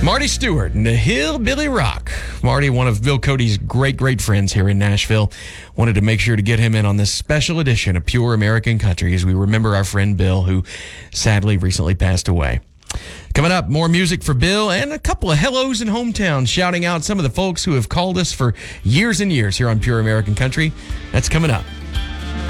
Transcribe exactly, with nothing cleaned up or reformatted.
Marty Stewart and the Hillbilly Rock. Marty, one of Bill Cody's great, great friends here in Nashville, wanted to make sure to get him in on this special edition of Pure American Country as we remember our friend Bill, who sadly recently passed away. Coming up, more music for Bill and a couple of hellos in hometown, shouting out some of the folks who have called us for years and years here on Pure American Country. That's coming up.